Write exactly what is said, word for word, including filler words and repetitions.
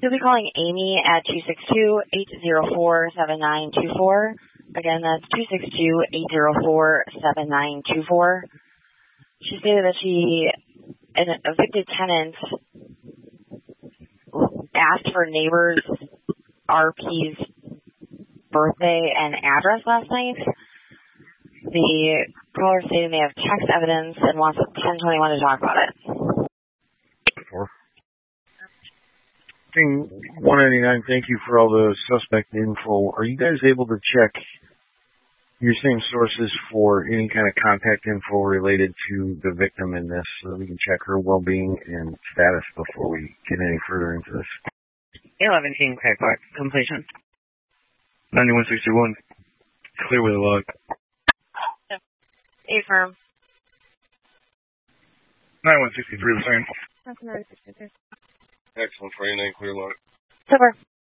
You'll be calling Amy at two six two, eight zero four, seven nine two four. Again, that's two six two, eight zero four, seven nine two four. She stated that she, an evicted tenant, asked for neighbors' R P's birthday and address last night. The caller stated they have text evidence and wants ten twenty-one to talk about it. Four. Thing one ninety-nine, thank you for all the suspect info. Are you guys able to check your same sources for any kind of contact info related to the victim in this so that we can check her well-being and status before we get any further into this? eleven King Crack Park, completion. ninety-one sixty-one, clear with a log. Affirm. ninety-one sixty-three, the same. That's another sixty-three. Excellent, twenty-nine, clear log. Super.